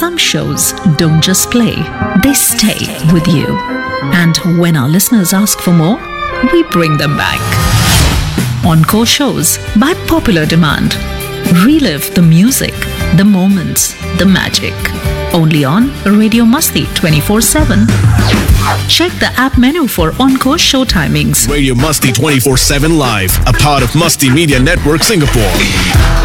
some shows don't just play, they stay with you. And when our listeners ask for more, we bring them back. Encore shows by popular demand. Relive the music, the moments, the magic. Only on Radio Masti 24/7. Check the app menu for Encore show timings. Radio Masti 24/7 Live, a part of Masti Media Network Singapore.